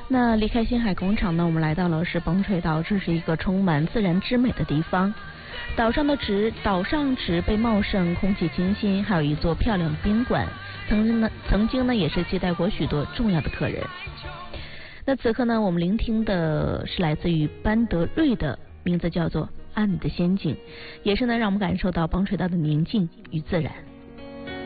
那离开星海广场呢，我们来到了是崩锤岛，这是一个充满自然之美的地方。岛上植被茂盛，空气清新，还有一座漂亮的宾馆，曾经呢也是接待过许多重要的客人。那此刻呢，我们聆听的是来自于班德瑞的，名字叫做《爱你的仙境》，也是呢让我们感受到崩锤岛的宁静与自然。